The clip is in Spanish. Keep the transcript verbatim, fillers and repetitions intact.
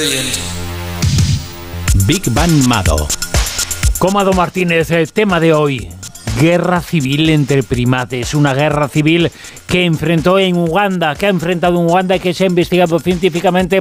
Big Bang Mado. Comado Martínez, el tema de hoy. Guerra civil entre primates, una guerra civil que enfrentó en Uganda, que ha enfrentado en Uganda y que se ha investigado científicamente